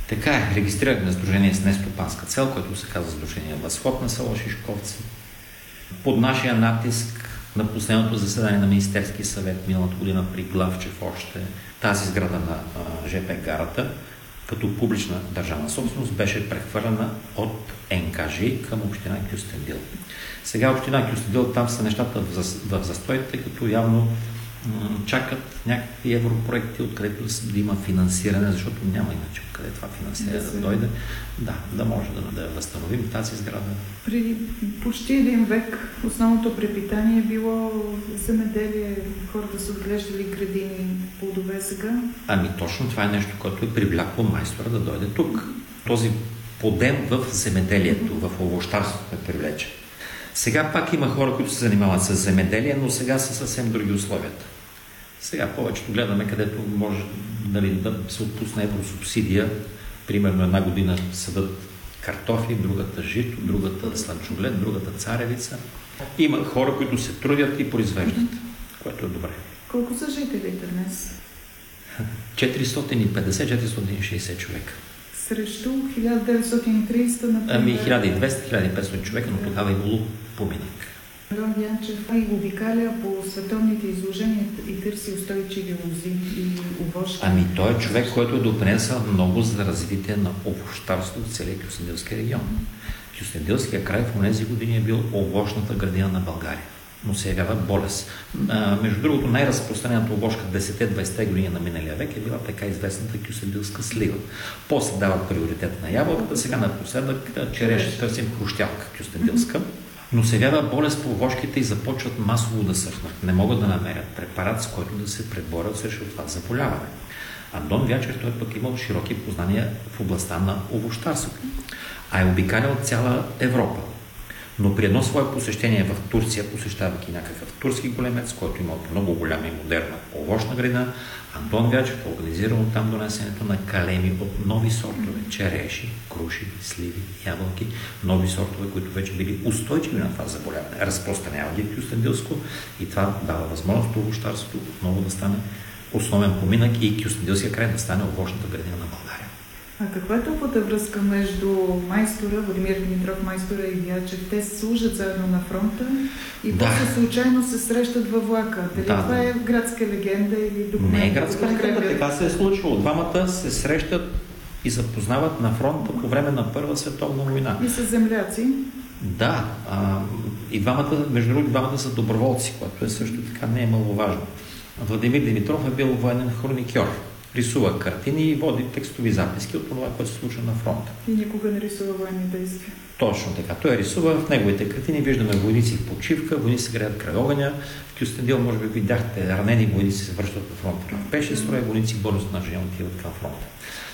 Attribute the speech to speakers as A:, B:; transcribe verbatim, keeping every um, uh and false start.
A: Така е, регистрирахме сдружение с нестопанска цел, което се казва Сдружение Възход на село Шишковци. Под нашия натиск на последното заседание на Министерския съвет миналата година при Главчев още тази сграда на ЖП гарата като публична държавна собственост беше прехвърлена от Н К Ж И към община Кюстендил. Сега община Кюстендил, там са нещата в застой, тъй като явно чакат някакви европроекти, откъдето да има финансиране, защото няма иначе откъде това финансиране да, да дойде. Да, да може да, да възстановим тази сграда.
B: Преди почти един век основното препитание е било земеделие, хората са отглеждали градини, плодове сега.
A: Ами точно това е нещо, което е привлякло майстора да дойде тук. Този подем в земеделието, в овощарството ме привлече. Сега пак има хора, които се занимават с земеделие, но сега са съвсем други условията. Сега повечето гледаме, където може дали, да се отпусне евросубсидия. Примерно една година съдат картофи, другата жито, другата слънчоглед, другата царевица. Има хора, които се трудят и произвеждат, което е добре.
B: Колко са жителите днес?
A: четиристотин и петдесет до четиристотин и шейсет човека.
B: Срещу хиляда деветстотин и тридесета, например?
A: Ами хиляда и двеста до хиляда и петстотин човека, но тогава е имало поминък.
B: Андон Вянчев и обикаля по световните изложения и търси устойчиви лози и овощи.
A: Ами той е човек, който е допринесъл много за развитие на овощарство в целия Кюстендилски регион. Кюстендилския край в тези години е бил овощната градина на България, но се явява болест. А, между другото, най-разпространената овощка в десетте-двайсетте години на миналия век е била така известната кюстендилска слива. После дават приоритет на ябълката, сега напоследък череш търсим хрущялка кюстендилска. Но се явява болест по овошките и започват масово да съхнат. Не могат да намерят препарат, с който да се преборят срещу това заболяване. Андон Вянчев, той пък имал широки познания в областта на овощарството, а е обикалял цяла Европа. Но при едно свое посещение в Турция, посещавайки някакъв турски големец, който имал много голяма и модерна овощна градина, Андон Вянчев е организирал там донесенето на калеми от нови сортове, череши, круши, сливи, ябълки, нови сортове, които вече били устойчиви на това заболяване. Разпространява ги в Кюстендилско и това дава възможност овощарството отново да стане основен поминък и Кюстендилския край да стане овощната градина на България.
B: А каква е топлата връзка между майстора, Владимир Димитров майстора и Вячев? Те служат заедно на фронта и
A: да.
B: после случайно се срещат във влака. Дали
A: да,
B: това
A: да.
B: е градска легенда или документ?
A: Не е градска легенда, така се е случило. Двамата се срещат и запознават на фронта по време на Първа световна война.
B: И са земляци?
A: Да. А, и двамата, между другото, двамата са доброволци, което е също така не е маловажно. Владимир Димитров е бил военен хроникьор. Рисува картини и води текстови записки от това, което се случва на фронта.
B: И никога не рисува военни действия.
A: Точно така. Той рисува в неговите картини. Виждаме войници в почивка, войници се греят край огъня. В Кюстендил, може би, видяхте ранени войници се връщат на фронта в пеше строя, войници бързо на жени отиват към фронта.